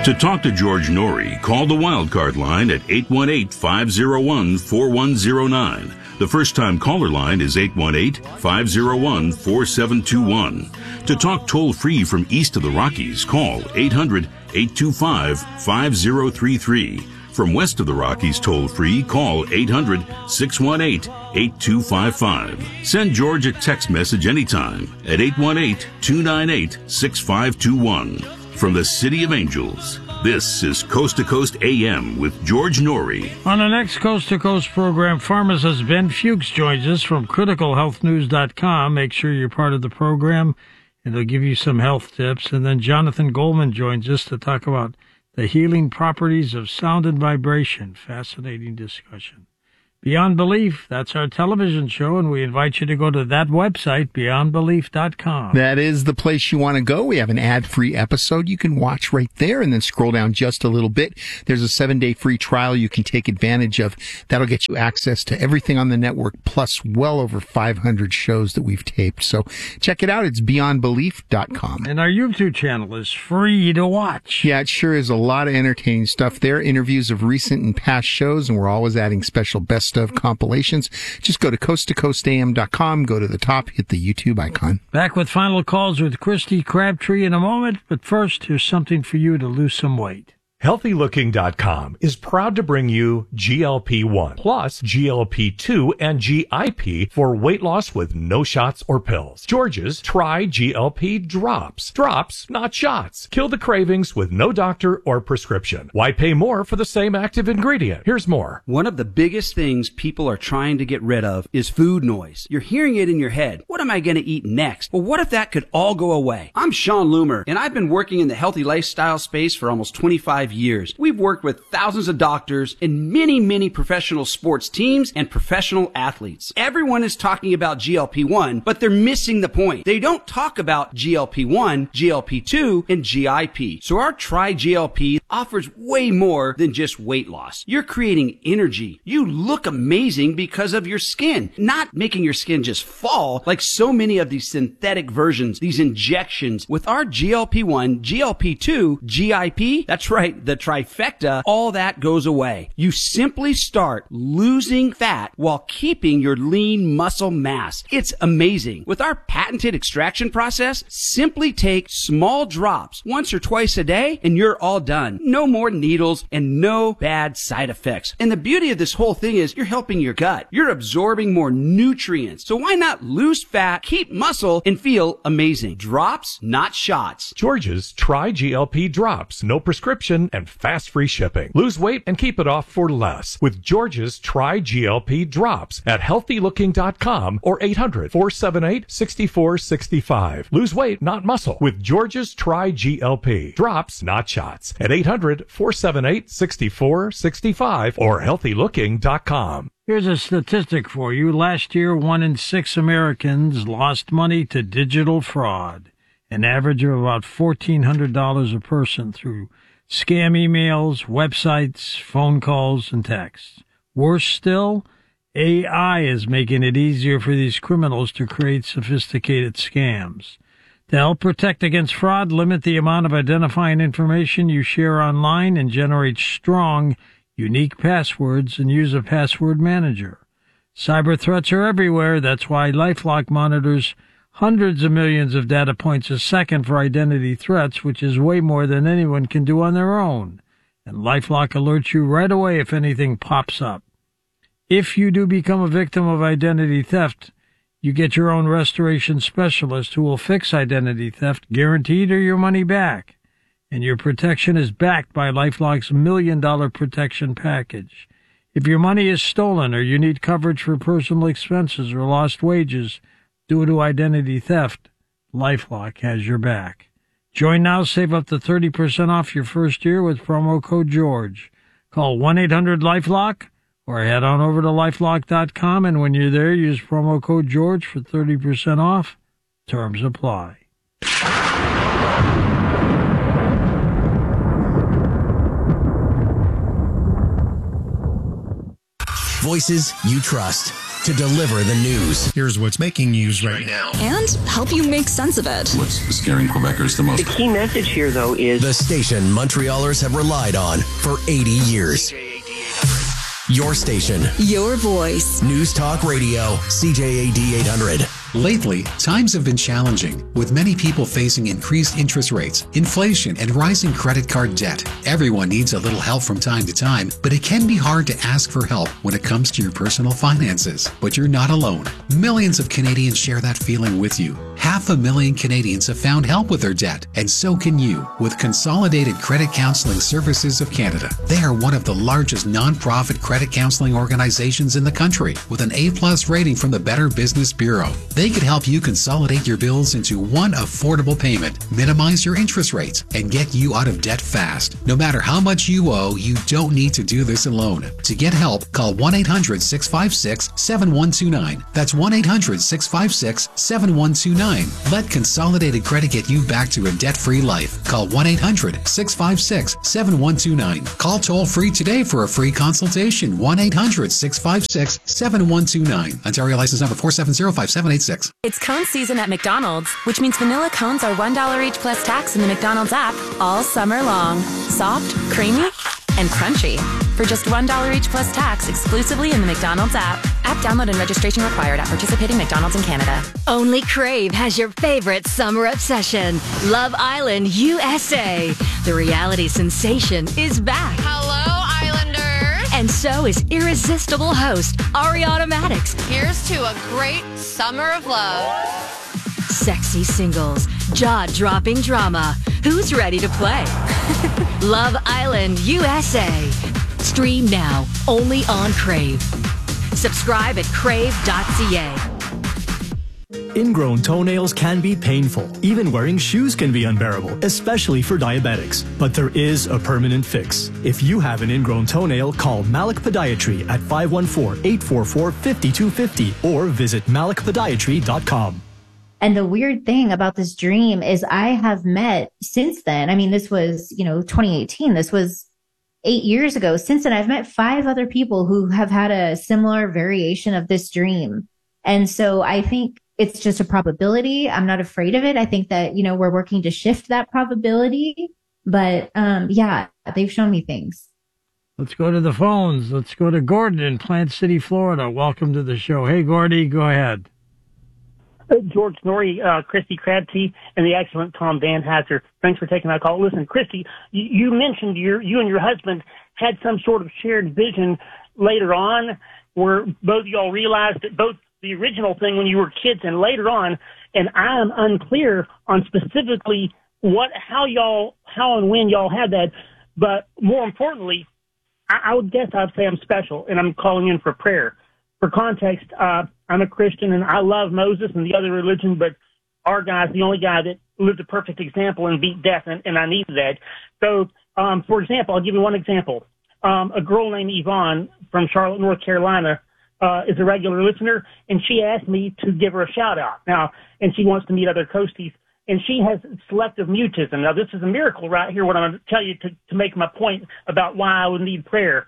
To talk to George Norrie, call the Wildcard line at 818-501-4109. The first-time caller line is 818-501-4721. To talk toll-free from east of the Rockies, call 800-825-5033. From west of the Rockies toll-free, call 800-618-8255. Send George a text message anytime at 818-298-6521. From the City of Angels, this is Coast to Coast AM with George Norrie. On the next Coast to Coast program, pharmacist Ben Fuchs joins us from criticalhealthnews.com. Make sure you're part of the program, and they'll give you some health tips. And then Jonathan Goldman joins us to talk about the healing properties of sound and vibration. Fascinating discussion. Beyond Belief, that's our television show, and we invite you to go to that website, beyondbelief.com. That is the place you want to go. We have an ad-free episode you can watch right there, and then scroll down just a little bit. There's a 7-day free trial you can take advantage of. That'll get you access to everything on the network, plus well over 500 shows that we've taped. So check it out. It's beyondbelief.com. And our YouTube channel is free to watch. Yeah, it sure is a lot of entertaining stuff there. Interviews of recent and past shows, and we're always adding special best of compilations. Just go to coasttocoastam.com, go to the top, hit the YouTube icon. Back with final calls with Christy Crabtree in a moment, but first, here's something for you to lose some weight. HealthyLooking.com is proud to bring you GLP-1 plus GLP-2 and GIP for weight loss with no shots or pills. George's Try GLP Drops. Drops, not shots. Kill the cravings with no doctor or prescription. Why pay more for the same active ingredient? Here's more. One of the biggest things people are trying to get rid of is food noise. You're hearing it in your head. What am I going to eat next? Well, what if that could all go away? I'm Sean Loomer, and I've been working in the healthy lifestyle space for almost 25 years. We've worked with thousands of doctors and many professional sports teams and professional athletes. Everyone is talking about GLP-1, but they're missing the point. They don't talk about GLP-1, GLP-2, and GIP. So our Try GLP offers way more than just weight loss. You're creating energy. You look amazing because of your skin, not making your skin just fall like so many of these synthetic versions, these injections. With our GLP-1, GLP-2, GIP, that's right, the trifecta, all that goes away. You simply start losing fat while keeping your lean muscle mass. It's amazing. With our patented extraction process, simply take small drops once or twice a day and you're all done. No more needles and no bad side effects. And the beauty of this whole thing is you're helping your gut. You're absorbing more nutrients. So why not lose fat, keep muscle, and feel amazing? Drops, not shots. George's Try GLP Drops. No prescription and fast free shipping. Lose weight and keep it off for less with George's Try GLP Drops at healthylooking.com or 800-478-6465. Lose weight, not muscle, with George's Try GLP Drops, not shots, at 800-478-6465 or healthylooking.com. Here's a statistic for you. Last year, 1 in 6 Americans lost money to digital fraud, an average of about $1,400 a person through scam emails, websites, phone calls, and texts. Worse still, AI is making it easier for these criminals to create sophisticated scams. To help protect against fraud, limit the amount of identifying information you share online and generate strong, unique passwords and use a password manager. Cyber threats are everywhere. That's why LifeLock monitors hundreds of millions of data points a second for identity threats, which is way more than anyone can do on their own. And LifeLock alerts you right away if anything pops up. If you do become a victim of identity theft, you get your own restoration specialist who will fix identity theft, guaranteed, or your money back. And your protection is backed by LifeLock's $1 million protection package. If your money is stolen or you need coverage for personal expenses or lost wages due to identity theft, LifeLock has your back. Join now, save up to 30% off your first year with promo code GEORGE. Call 1-800-LifeLock or head on over to LifeLock.com, and when you're there, use promo code GEORGE for 30% off. Terms apply. Voices you trust. to deliver the news. Here's what's making news right now. And help you make sense of it. What's scaring Quebecers the most? The key message here, though, is the station Montrealers have relied on for 80 years. Your station. Your voice. News Talk Radio. CJAD 800. Lately, times have been challenging, with many people facing increased interest rates, inflation, and rising credit card debt. Everyone needs a little help from time to time, but it can be hard to ask for help when it comes to your personal finances. But you're not alone. Millions of Canadians share that feeling with you. 500,000 Canadians have found help with their debt, and so can you with Consolidated Credit Counseling Services of Canada. They are one of the largest non-profit credit counseling organizations in the country, with an A+ rating from the Better Business Bureau. They could help you consolidate your bills into one affordable payment, minimize your interest rates, and get you out of debt fast. No matter how much you owe, you don't need to do this alone. To get help, call 1-800-656-7129. That's 1-800-656-7129. Let Consolidated Credit get you back to a debt-free life. Call 1-800-656-7129. Call toll-free today for a free consultation. 1-800-656-7129. Ontario license number 4705786. It's cone season at McDonald's, which means vanilla cones are $1 each plus tax in the McDonald's app all summer long. Soft, creamy, and crunchy. For just $1 each plus tax exclusively in the McDonald's app. App download and registration required at participating McDonald's in Canada. Only Crave has your favorite summer obsession. Love Island USA. The reality sensation is back. Hello, Islanders. And so is irresistible host Ariana Maddox. Here's to a great summer of love. Sexy singles, jaw-dropping drama. Who's ready to play? Love Island USA. Stream now, only on Crave. Subscribe at crave.ca. Ingrown toenails can be painful. Even wearing shoes can be unbearable, especially for diabetics. But there is a permanent fix. If you have an ingrown toenail, call Malik Podiatry at 514-844-5250 or visit malikpodiatry.com. And the weird thing about this dream is I have met since then, I mean, this was, 2018. This was 8 years ago. Since then, I've met 5 other people who have had a similar variation of this dream. And so I think it's just a probability. I'm not afraid of it. I think that, we're working to shift that probability. But yeah, they've shown me things. Let's go to the phones. Let's go to Gordon in Plant City, Florida. Welcome to the show. Hey, Gordy, go ahead. George Norrie, Christy Crabtree, and the excellent Tom Van Hazard. Thanks for taking my call. Listen, Christy, you mentioned you and your husband had some sort of shared vision later on where both of y'all realized that both the original thing when you were kids and later on, and I am unclear on specifically how and when y'all had that, but more importantly, I would guess I'd say I'm special, and I'm calling in for prayer. For context, I'm a Christian, and I love Moses and the other religion, but our guy's the only guy that lived a perfect example and beat death, and I needed that. So, for example, I'll give you one example. A girl named Yvonne from Charlotte, North Carolina, is a regular listener, and she asked me to give her a shout-out. Now, and she wants to meet other Coasties, and she has selective mutism. Now, this is a miracle right here, what I'm going to tell you to make my point about why I would need prayer.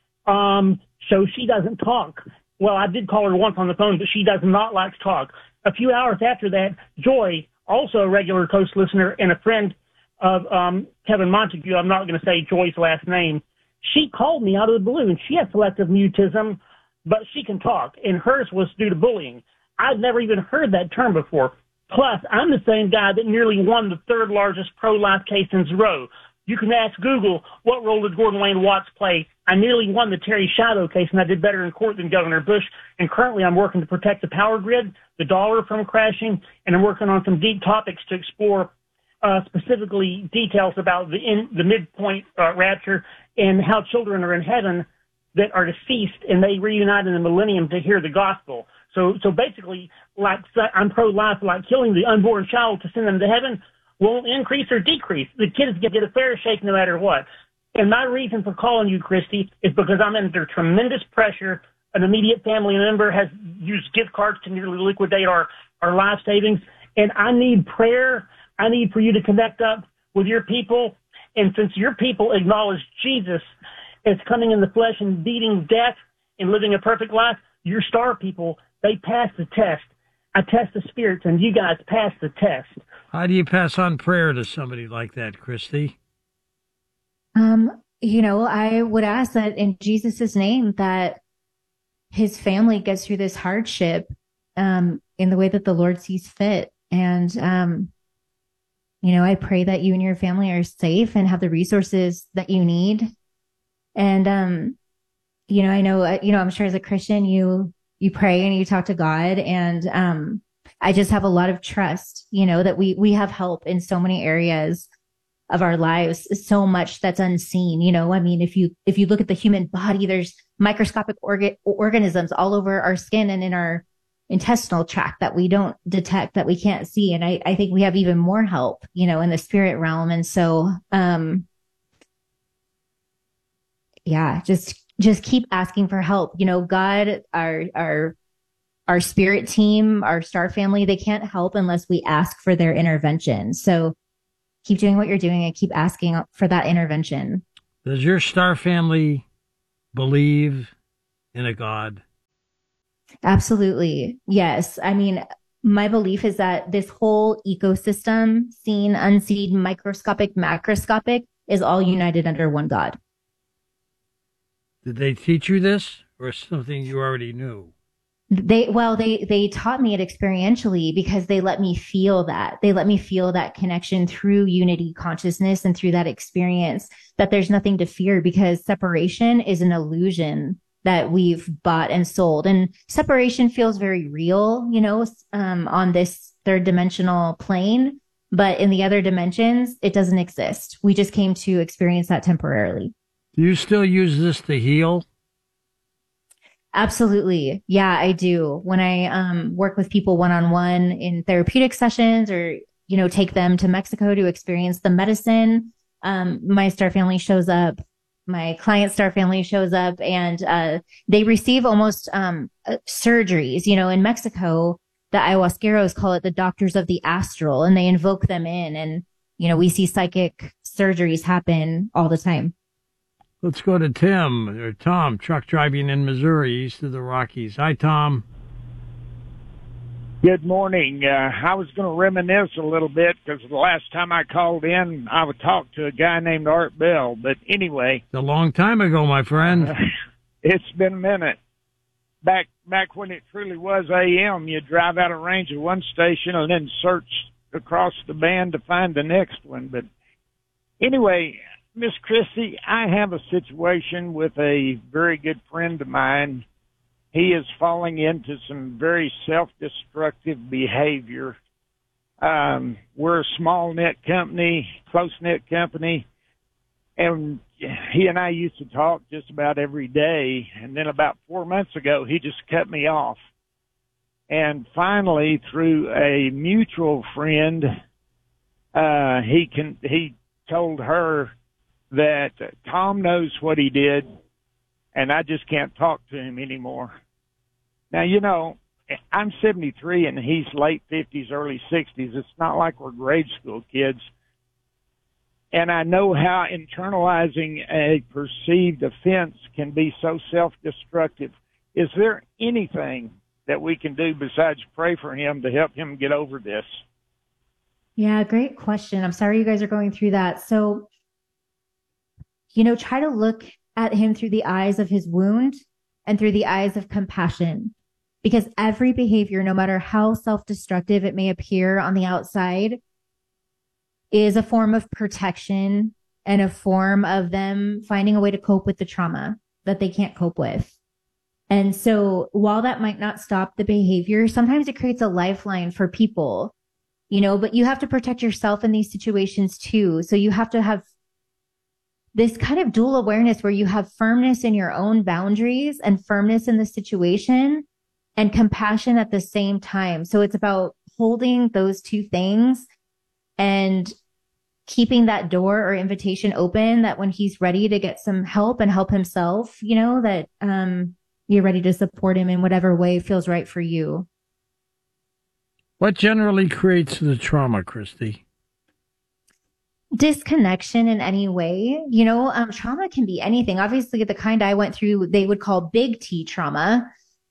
So she doesn't talk. Well, I did call her once on the phone, but she does not like to talk. A few hours after that, Joy, also a regular Coast listener and a friend of Kevin Montague, I'm not going to say Joy's last name, she called me out of the blue, and she has selective mutism, but she can talk, and hers was due to bullying. I'd never even heard that term before. Plus, I'm the same guy that nearly won the 3rd largest pro-life case in Zero. You can ask Google, what role did Gordon Wayne Watts play? I nearly won the Terry Schiavo case, and I did better in court than Governor Bush. And currently I'm working to protect the power grid, the dollar from crashing, and I'm working on some deep topics to explore specifically details about the midpoint rapture and how children are in heaven that are deceased, and they reunite in the millennium to hear the gospel. So basically, like I'm pro-life, like killing the unborn child to send them to heaven won't increase or decrease. The kids get a fair shake no matter what. And my reason for calling you, Christy, is because I'm under tremendous pressure. An immediate family member has used gift cards to nearly liquidate our life savings. And I need prayer. I need for you to connect up with your people. And since your people acknowledge Jesus as coming in the flesh and beating death and living a perfect life, your star people, they pass the test. I test the spirits, and you guys pass the test. How do you pass on prayer to somebody like that, Christy? I would ask that in Jesus' name that his family gets through this hardship in the way that the Lord sees fit. And, I pray that you and your family are safe and have the resources that you need. And, I know, I'm sure as a Christian, you pray and you talk to God. And I just have a lot of trust, that we have help in so many areas of our lives, so much that's unseen. If you look at the human body, there's microscopic organisms all over our skin and in our intestinal tract that we don't detect, that we can't see. And I think we have even more help, in the spirit realm. And so, just keep asking for help. God, our spirit team, our star family, they can't help unless we ask for their intervention. So keep doing what you're doing and keep asking for that intervention. Does your star family believe in a God? Absolutely. Yes. My belief is that this whole ecosystem, seen, unseen, microscopic, macroscopic, is all united under one God. Did they teach you this, or something you already knew? They taught me it experientially because they let me feel that. They let me feel that connection through unity consciousness and through that experience, that there's nothing to fear because separation is an illusion that we've bought and sold. And separation feels very real, on this third dimensional plane. But in the other dimensions, it doesn't exist. We just came to experience that temporarily. Do you still use this to heal? Absolutely. Yeah, I do. When I work with people one-on-one in therapeutic sessions or, take them to Mexico to experience the medicine, my star family shows up. My client star family shows up and they receive almost surgeries. In Mexico, the ayahuasqueros call it the doctors of the astral, and they invoke them in. And, we see psychic surgeries happen all the time. Let's go to Tom, truck driving in Missouri, east of the Rockies. Hi, Tom. Good morning. I was going to reminisce a little bit because the last time I called in, I would talk to a guy named Art Bell. But anyway. It's a long time ago, my friend. It's been a minute. Back when it truly was AM, you'd drive out of range of one station and then search across the band to find the next one. But anyway, Miss Christy, I have a situation with a very good friend of mine. He is falling into some very self-destructive behavior. We're a small-knit company, close-knit company, and he and I used to talk just about every day. And then about 4 months ago, he just cut me off. And finally, through a mutual friend, he told her that Tom knows what he did, and I just can't talk to him anymore. Now, I'm 73, and he's late 50s, early 60s. It's not like we're grade school kids. And I know how internalizing a perceived offense can be so self-destructive. Is there anything that we can do besides pray for him to help him get over this? Yeah, great question. I'm sorry you guys are going through that. So, try to look at him through the eyes of his wound and through the eyes of compassion, because every behavior, no matter how self-destructive it may appear on the outside, is a form of protection and a form of them finding a way to cope with the trauma that they can't cope with. And so while that might not stop the behavior, sometimes it creates a lifeline for people, but you have to protect yourself in these situations too. So you have to have this kind of dual awareness where you have firmness in your own boundaries and firmness in the situation and compassion at the same time. So it's about holding those two things and keeping that door or invitation open, that when he's ready to get some help and help himself, that you're ready to support him in whatever way feels right for you. What generally creates the trauma, Christy? Disconnection in any way. Trauma can be anything. Obviously, the kind I went through, they would call big T trauma.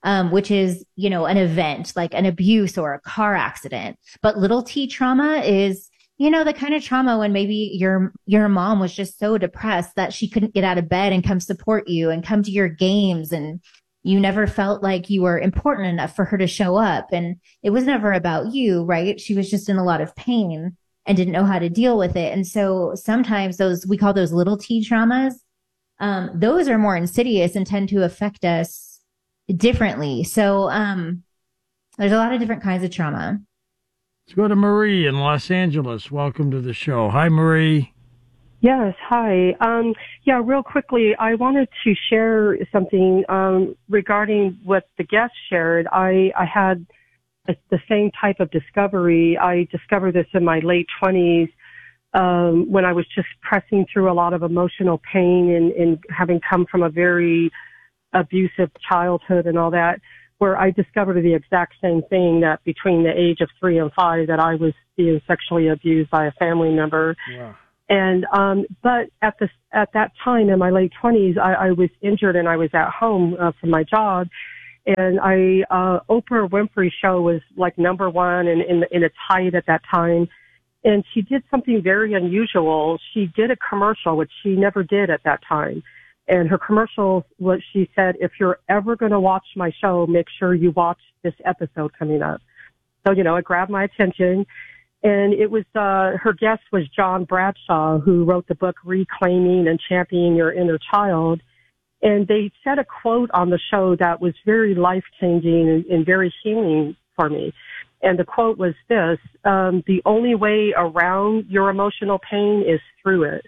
which is, you know, an event like an abuse or a car accident. But little T trauma is, you know, the kind of trauma when maybe your mom was just so depressed that she couldn't get out of bed and come support you and come to your games, and you never felt like you were important enough for her to show up. And it was never about you, right? She was just in a lot of pain and didn't know how to deal with it. And so sometimes we call those little T traumas. Those are more insidious and tend to affect us differently. So, there's a lot of different kinds of trauma. Let's go to Marie in Los Angeles. Welcome to the show. Hi, Marie. Yes, hi. Real quickly, I wanted to share something regarding what the guest shared. I had the same type of discovery. I discovered this in my late 20s when I was just pressing through a lot of emotional pain and having come from a very abusive childhood and all that, where I discovered the exact same thing, that between the age of 3 and 5 that I was being sexually abused by a family member. Yeah. And, but at that time in my late 20s, I was injured and I was at home from my job. And Oprah Winfrey show was like number one in its height at that time. And she did something very unusual. She did a commercial, which she never did at that time. And her commercial, what she said, if you're ever going to watch my show, make sure you watch this episode coming up. So, you know, it grabbed my attention. And it was, her guest was John Bradshaw, who wrote the book Reclaiming and Championing Your Inner Child. And they said a quote on the show that was very life-changing and very healing for me. And the quote was this: the only way around your emotional pain is through it.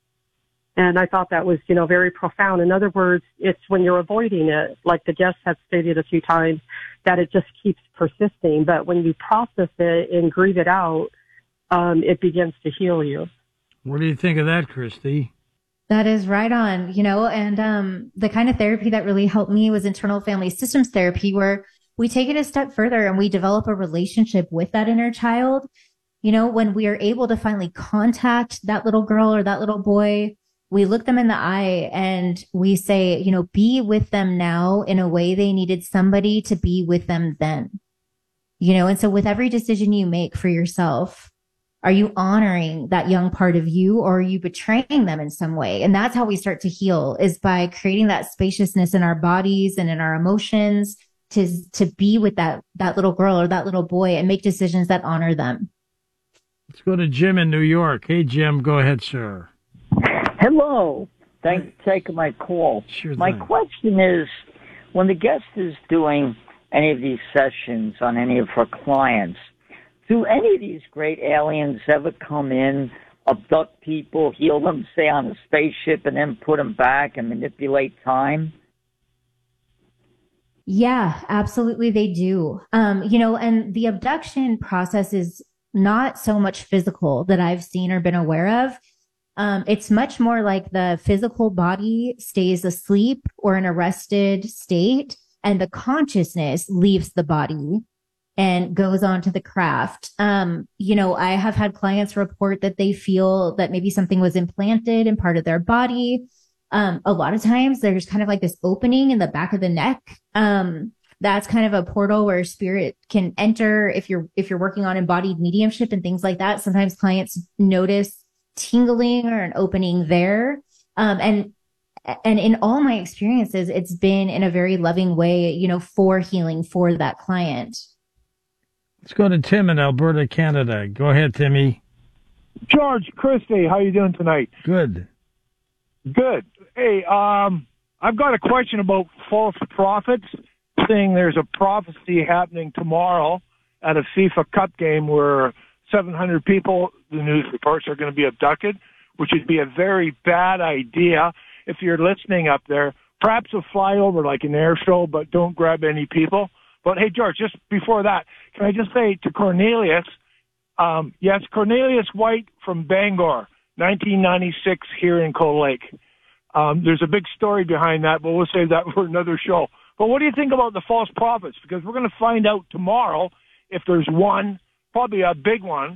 And I thought that was, you know, very profound. In other words, it's when you're avoiding it, like the guest has stated a few times, that it just keeps persisting. But when you process it and grieve it out, it begins to heal you. What do you think of that, Christy? That is right on, you know, and the kind of therapy that really helped me was internal family systems therapy, where we take it a step further and we develop a relationship with that inner child. You know, when we are able to finally contact that little girl or that little boy, we look them in the eye and we say, you know, be with them now in a way they needed somebody to be with them then. You know, and so with every decision you make for yourself, are you honoring that young part of you, or are you betraying them in some way? And that's how we start to heal, is by creating that spaciousness in our bodies and in our emotions to be with that little girl or that little boy and make decisions that honor them. Let's go to Jim in New York. Hey, Jim, go ahead, sir. Hello. Thanks for taking my call. Sure my thing. question is, when the guest is doing any of these sessions on any of her clients, do any of these great aliens ever come in, abduct people, heal them, say on a spaceship, and then put them back and manipulate time? Yeah, absolutely they do. You know, and the abduction process is not so much physical that I've seen or been aware of. It's much more like the physical body stays asleep or in a rested state, and the consciousness leaves the body and goes on to the craft. You know, I have had clients report that they feel that maybe something was implanted in part of their body. A lot of times there's kind of like this opening in the back of the neck. That's kind of a portal where spirit can enter if you're working on embodied mediumship and things like that. Sometimes clients notice tingling or an opening there. And in all my experiences, it's been in a very loving way, you know, for healing for that client. Let's go to Tim in Alberta, Canada. Go ahead, Timmy. George, Christy, how you doing tonight? Good. Good. Hey, I've got a question about false prophets, saying there's a prophecy happening tomorrow at a FIFA Cup game where 700 people, the news reports, are going to be abducted, which would be a very bad idea if you're listening up there. Perhaps a flyover like an air show, but don't grab any people. But, hey, George, just before that, can I just say to Cornelius, yes, Cornelius White from Bangor, 1996 here in Cold Lake. There's a big story behind that, but we'll save that for another show. But what do you think about the false prophets? Because we're going to find out tomorrow if there's one, probably a big one,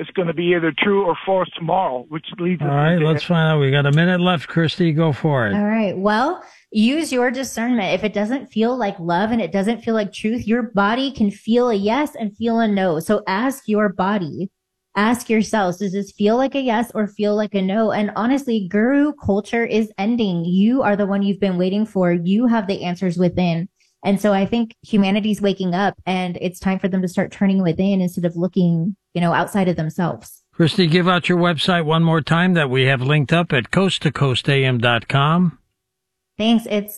it's going to be either true or false tomorrow, which leads us All right, let's find out. We got a minute left, Christy. Go for it. All right. Well, use your discernment. If it doesn't feel like love and it doesn't feel like truth, your body can feel a yes and feel a no. So ask your body, ask yourselves, does this feel like a yes or feel like a no? And honestly, guru culture is ending. You are the one you've been waiting for. You have the answers within. And so I think humanity's waking up, and it's time for them to start turning within instead of looking, outside of themselves. Christy, give out your website one more time that we have linked up at coasttocoastam.com. Thanks. It's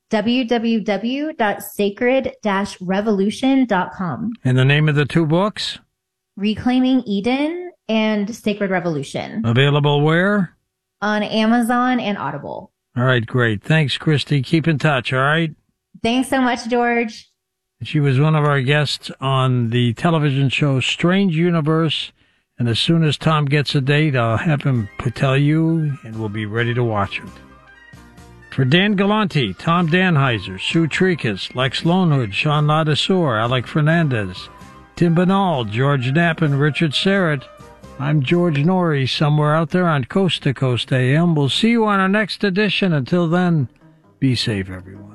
www.sacred-revolution.com. And the name of the two books? Reclaiming Eden and Sacred Revolution. Available where? On Amazon and Audible. All right, great. Thanks, Christy. Keep in touch, all right? Thanks so much, George. She was one of our guests on the television show Strange Universe. And as soon as Tom gets a date, I'll have him tell you, and we'll be ready to watch it. For Dan Galante, Tom Danheiser, Sue Tricas, Lex Lonehood, Sean Ladesseur, Alec Fernandez, Tim Banal, George Knapp, and Richard Serrett, I'm George Norrie, somewhere out there on Coast to Coast AM. We'll see you on our next edition. Until then, be safe, everyone.